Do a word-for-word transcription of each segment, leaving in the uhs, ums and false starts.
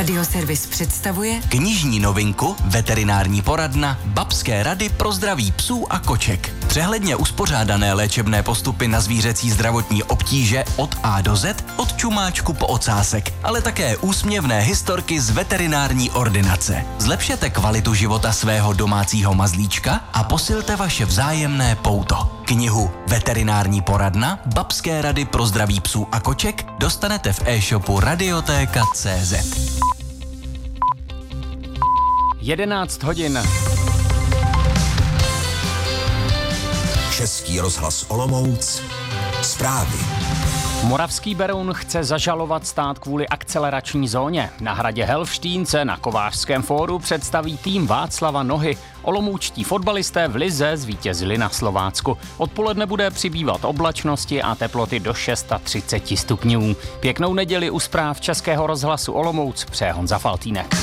Radioservis představuje knižní novinku Veterinární poradna Babské rady pro zdraví psů a koček. Přehledně uspořádané léčebné postupy na zvířecí zdravotní obtíže od A do Z, od čumáčku po ocásek, ale také úsměvné historky z veterinární ordinace. Zlepšete kvalitu života svého domácího mazlíčka a posilte vaše vzájemné pouto. Knihu Veterinární poradna Babské rady pro zdraví psů a koček dostanete v e-shopu radiotéka tečka cé zet. jedenáct hodin. Český rozhlas Olomouc. Zprávy. Moravský Beroun chce zažalovat stát kvůli akcelerační zóně. Na hradě Helvštínce na Kovářském fóru představí tým Václava Nohy. Olomoučtí fotbalisté v lize zvítězili na Slovácku. Odpoledne bude přibývat oblačnosti a teploty do třicet šest stupňů. Pěknou neděli u zpráv Českého rozhlasu Olomouc přeje Honza Faltýnek.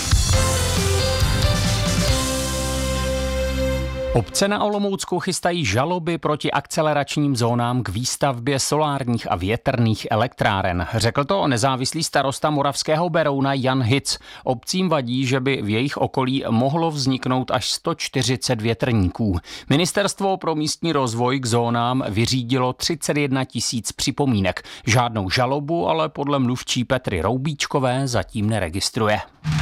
Obce na Olomoucku chystají žaloby proti akceleračním zónám k výstavbě solárních a větrných elektráren. Řekl to nezávislý starosta Moravského Berouna Jan Hic. Obcím vadí, že by v jejich okolí mohlo vzniknout až sto čtyřicet větrníků. Ministerstvo pro místní rozvoj k zónám vyřídilo třicet jedna tisíc připomínek. Žádnou žalobu ale podle mluvčí Petry Roubíčkové zatím neregistruje.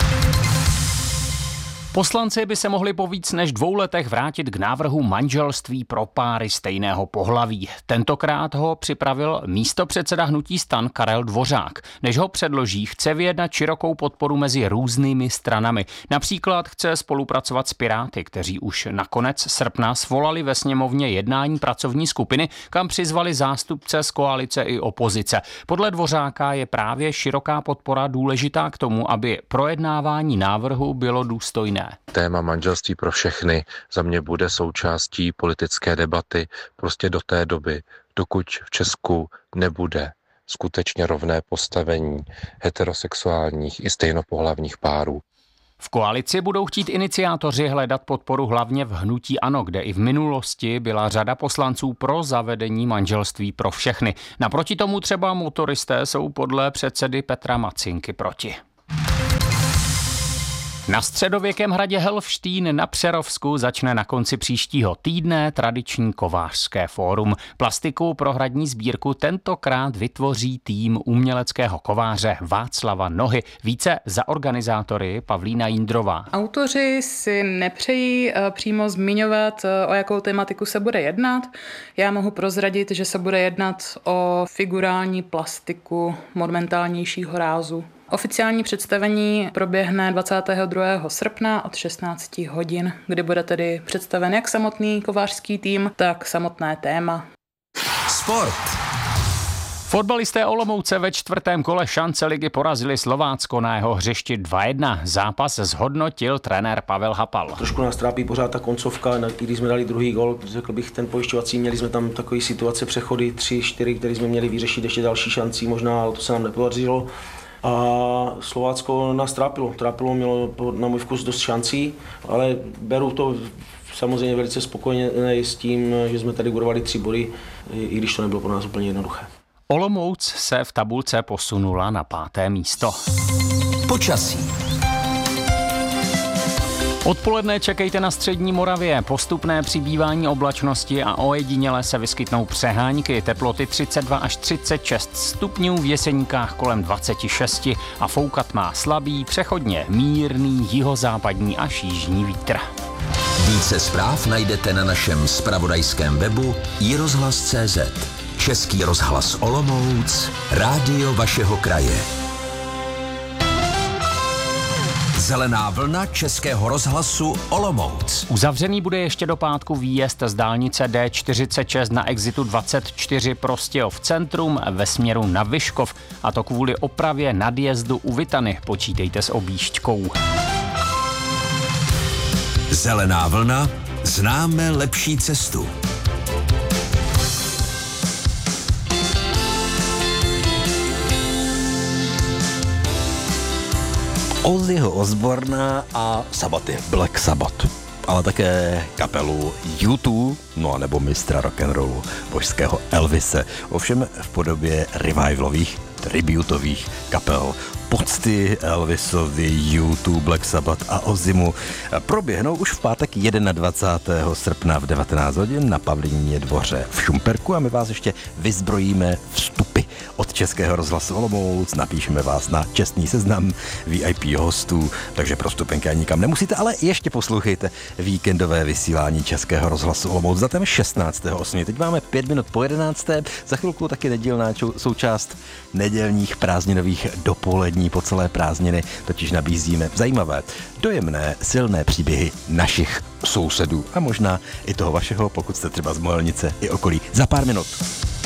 Poslanci by se mohli po víc než dvou letech vrátit k návrhu manželství pro páry stejného pohlaví. Tentokrát ho připravil místopředseda hnutí STAN Karel Dvořák. Než ho předloží, chce vyjednat širokou podporu mezi různými stranami. Například chce spolupracovat s Piráty, kteří už na konec srpna svolali ve sněmovně jednání pracovní skupiny, kam přizvali zástupce z koalice i opozice. Podle Dvořáka je právě široká podpora důležitá k tomu, aby projednávání návrhu bylo důstojné. Téma manželství pro všechny za mě bude součástí politické debaty prostě do té doby, dokud v Česku nebude skutečně rovné postavení heterosexuálních i stejnopohlavních párů. V koalici budou chtít iniciátoři hledat podporu hlavně v hnutí ANO, kde i v minulosti byla řada poslanců pro zavedení manželství pro všechny. Naproti tomu třeba motoristé jsou podle předsedy Petra Macinky proti. Na středověkém hradě Helvštín na Přerovsku začne na konci příštího týdne tradiční kovářské fórum. Plastiku pro hradní sbírku tentokrát vytvoří tým uměleckého kováře Václava Nohy. Více za organizátory Pavlína Jindrová. Autoři si nepřejí přímo zmiňovat, o jakou tematiku se bude jednat. Já mohu prozradit, že se bude jednat o figurální plastiku monumentálnějšího rázu. Oficiální představení proběhne dvacátého druhého srpna od šestnáct hodin, kdy bude tedy představen jak samotný kovářský tým, tak samotné téma. Sport. Fotbalisté Olomouce ve čtvrtém kole šance ligy porazili Slovácko na jeho hřišti dva jedna. Zápas zhodnotil trenér Pavel Hapal. Trošku nás trápí pořád ta koncovka, když jsme dali druhý gol, řekl bych ten pojišťovací, měli jsme tam takové situace, přechody tři čtyři, které jsme měli vyřešit ještě další šancí možná, ale to se nám nepodařilo. A Slovácko nás trápilo. Trápilo, mělo na můj vkus dost šancí, ale beru to samozřejmě velice spokojeně s tím, že jsme tady budovali tři body, i když to nebylo pro nás úplně jednoduché. Olomouc se v tabulce posunula na páté místo. Počasí. Odpoledne čekejte na střední Moravě. Postupné přibývání oblačnosti a ojediněle se vyskytnou přehánky. Teploty třicet dva až třicet šest stupňů, v Jeseníkách kolem dvacet šest a foukat má slabý, přechodně mírný jihozápadní až jižní vítr. Více zpráv najdete na našem zpravodajském webu i rozhlas tečka cé zet. Český rozhlas Olomouc, rádio vašeho kraje. Zelená vlna Českého rozhlasu Olomouc. Uzavřený bude ještě do pátku výjezd z dálnice D čtyřicet šest na exitu dvacet čtyři Prostějov centrum ve směru na Vyškov, a to kvůli opravě nadjezdu u Vitany. Počítejte s objížďkou. Zelená vlna, známe lepší cestu. Ozzyho Osborna a Sabbaty, Black Sabbath, ale také kapelu U dva, no a nebo mistra rock'n'rollu božského Elvise, ovšem v podobě revivalových, tributových kapel. pocty Elvisovi, U dva, Black Sabbath a Ozzymu proběhnou už v pátek dvacátého prvního srpna v devatenáct hodin na Pavlíně dvoře v Šumperku a my vás ještě vyzbrojíme vstupy od Českého rozhlasu Olomouc, napíšeme vás na čestný seznam V I P hostů, takže pro vstupenky ani nikam nemusíte, ale ještě poslouchejte víkendové vysílání Českého rozhlasu Olomouc datem šestnáctého osmého Teď máme pět minut po jedenácté Za chvilku taky nedělná součást nedělních prázdninových dopolední po celé prázdniny, totiž nabízíme zajímavé, dojemné, silné příběhy našich sousedů a možná i toho vašeho, pokud jste třeba z Mohelnice i okolí. Za pár minut.